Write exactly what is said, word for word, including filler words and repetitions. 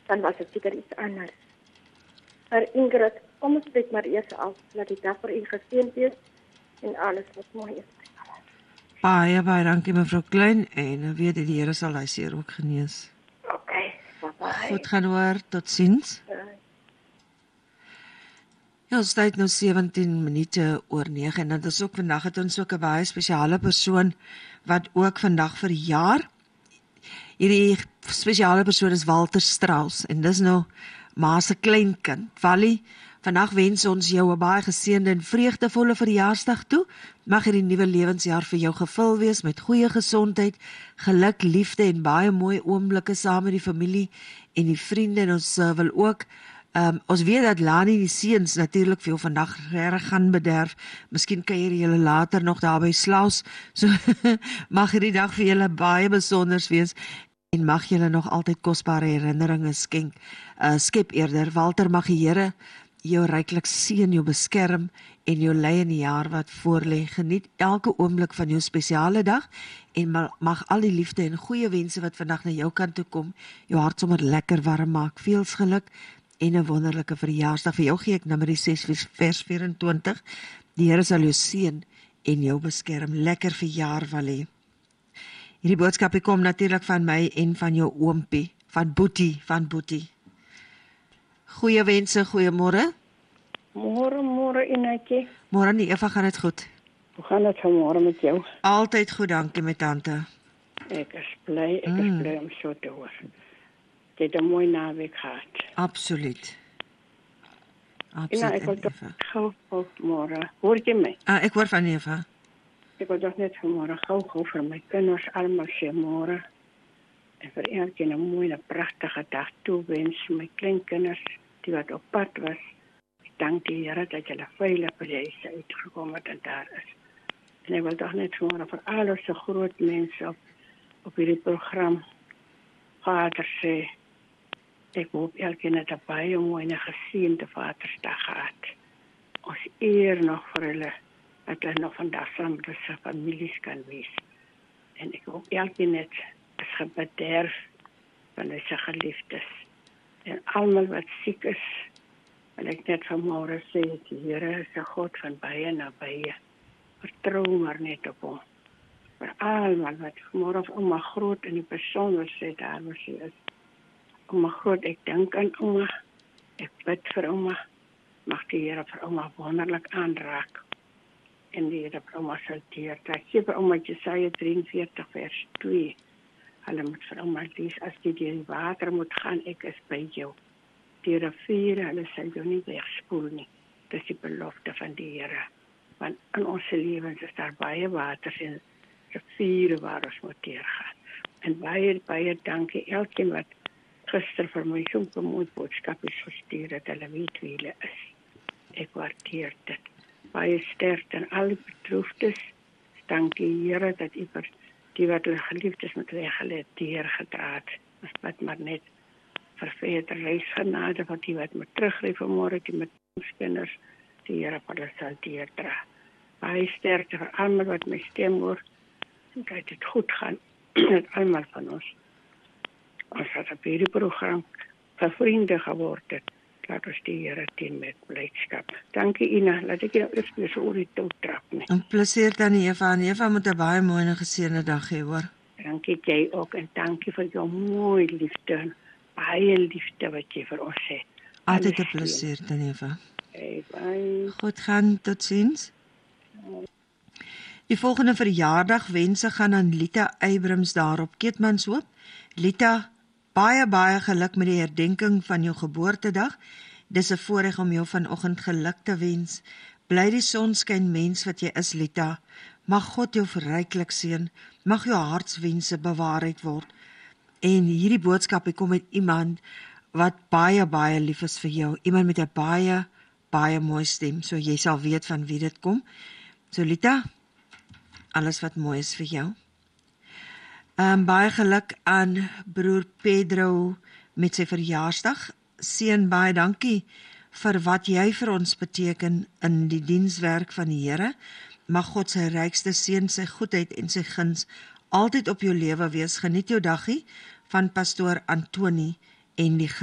dan was dit seker iets anders. Maar Ingrid, kom ons spreek maar eers af, laat die dag vir u geseënd wees en alles wat mooi is. Baie, baie dankie mevrou Klein en weet die Here sal hy seer ook genees. OK, bye-bye. Goed gaan hoor, totsiens. Bye. Ja, ons tyd nou sewentien minute oor nege en dit is ook vandag het ons ook 'n baie spesiale persoon wat ook vandag verjaar. Hierdie spesiale persoon is Walter Strauss en dis nou ma se kleinkind. Wally, vandag wens ons jou 'n baie geseënde en vreugdevolle verjaarsdag toe. Mag hierdie nuwe lewensjaar vir jou gevul wees met goeie gesondheid, geluk, liefde en baie mooi oomblikke saam met die familie en die vriende. En ons uh, wil ook Um, ons weet dat Lani die seuns natuurlik vir jou vandag regtig gaan bederf. Miskien kuier julle later nog daar by Slaus. So mag hierdie dag vir julle baie besonders wees en mag julle nog altyd kosbare herinneringe skenk. Uh, skep eerder. Walter, mag die Here jou ryklik seën, jou beskerm en jou lei in die jaar wat voorlê. Geniet elke oomblik van jou spesiale dag en mag al die liefde en goeie wense wat vandag na jou kant toe kom, jou hart sommer lekker warm maak. Veels geluk en 'n wonderlike verjaarsdag. Vir jou gee ek nummer ses vers vyf-en-twintig. Die Here sal jou seën en jou beskerm. Lekker verjaar, Wally. Hierdie boodskap kom natuurlik van my en van jou oompie, van Boetie, van Boetie. Goeie wense, goeiemôre. Môre, môre Inetjie. Môre nie, Eva, gaan dit goed? Hoe gaan dit vanmôre met jou? Altyd goed, dankie met tante. Ek is bly, ek Mm. is bly om so te hoor. Dit het 'n mooi naweek gehad. Absoluut. En Absoluut. ek wil en toch Eva. gou gou môre. Hoor jy my? Ah, ek hoor van Eva. Ek wil toch net vanmôre gou gou vir my kinders almal sê môre. En vir elkeen 'n mooi en pragtige dag toewens. My kleinkinders die wat op pad was. Ek dank die Here dat hulle veilig by die huis uitgekom het en daar is. En ek wil toch net vanmôre vir al ons groot mense op op hierdie program Vader sê, ek hoop elkeen het 'n baie mooi en geseënde Vadersdag gehad. Ons eer nog vir hulle, dat hulle nog vandag saam met sy families kan wees. En ek hoop elkeen het is gebederf van sy geliefdes. En almal wat siek is, wil ek net vanmôre sê, die Here is 'n God van baie nabye. Vertrou maar net op hom. Vir almal wat vanmôre of ouma Groot in die persoon sê daar waar sy is. Ouma Groot, ek dink aan ouma. Ek bid vir ouma. Mag die Here vir ouma wonderlik aanraak. En die Here vir ouma sal deurtrek. Gee vir ouma Jesaja drieënveertig vers twee. Hulle moet vir ouma lees, as jy deur die water moet gaan, ek is by jou. Die riviere, hulle sal jou nie wegspoel nie. Dis die belofte van die Here. Want in ons lewens is daar baie water en riviere waar ons moet deurgaan. En baie, baie dankie elkeen wat gister vir my so 'n mooi boodskap is gestuur het, hulle weet wie hulle is. Ek waardeer dit. Baie sterkte aan al die betroefdes. Dank die Here dat u vir die wat hulle geliefdes met weggelê deurgedra het. Ons bid maar net vir verder reisgenade van die wat moet terugry vanmôre, die met ons kinders, die Here vir hulle sal deurdra. Baie sterkte vir almal wat my stem hoor. Dat dit goed gaan met almal van ons. Ons het op hierdie program vir vriende geword het. Laat ons die Here dien met blydskap. Dankie Ina, laat ek jou eers weer so oor die touw trap nie. 'n Plesier dan Eva. En Eva moet 'n baie mooi en geseënde dag hê, hoor. Dankie jy ook en dankie vir jou mooi liefde. Baie liefde wat jy vir ons het. Altyd 'n plesier dan Eva. Hey, bye. Goed gaan, totsiens. Die volgende verjaardag wense gaan aan Lita Abrams daar op Keetmanshoop. Lita, baie baie geluk met die herdenking van jou geboortedag. Dis 'n voorreg om jou vanoggend geluk te wens. Bly die son skyn mens wat jy is, Lita. Mag God jou verryklik seën. Mag jou hartswense bewaarheid word. En hierdie boodskap kom met iemand wat baie baie lief is vir jou. Iemand met 'n baie baie mooi stem. So jy sal weet van wie dit kom. So Lita, alles wat mooi is vir jou. Um, baie geluk aan broer Pedro met sy verjaarsdag. Seën, baie dankie vir wat jy vir ons beteken in die dienswerk van die Here. Mag God sy rykste seën, sy goedheid en sy guns altyd op jou lewe wees. Geniet jou daggie van pastoor Antoni en die